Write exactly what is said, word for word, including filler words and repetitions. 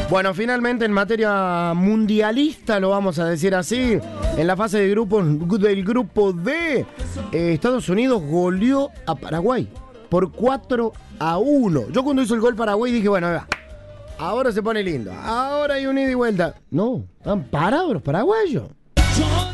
Bueno, finalmente en materia mundialista, lo vamos a decir así, en la fase de grupos del grupo D, eh, Estados Unidos goleó a Paraguay por cuatro a uno. Yo cuando hizo el gol Paraguay dije, bueno, va, ahora se pone lindo, ahora hay un ida y vuelta. No, están parados los paraguayos.